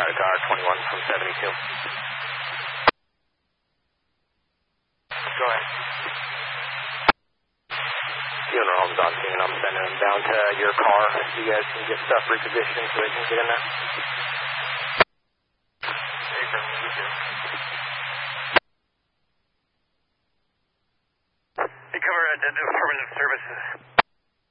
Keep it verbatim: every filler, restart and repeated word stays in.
Car car twenty-one from seventy-two. Go ahead. Funeral home's on scene. I'm sending them down to your car. You guys can get stuff repositioned so they can get in there. Hey, cover uh, Affirmative Services.